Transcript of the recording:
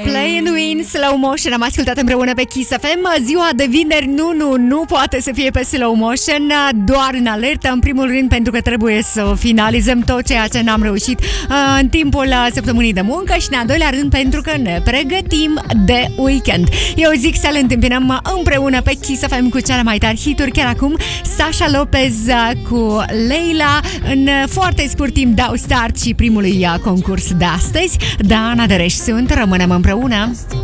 Play and Win, Slow Motion. Am ascultat împreună pe Kiss FM. Ziua de vineri nu poate să fie pe Slow Motion, doar în alertă. În primul rând pentru că trebuie să finalizăm tot ceea ce n-am reușit în timpul săptămânii de muncă și în al doilea rând pentru că ne pregătim de weekend. Eu zic să le întâmpinăm împreună pe Kiss FM cu cele mai tari hituri. Chiar acum Sasha Lopez cu Leila. În foarte scurt timp dau start și primului concurs de astăzi. Dana Dăreș sunt, rămânem împreună.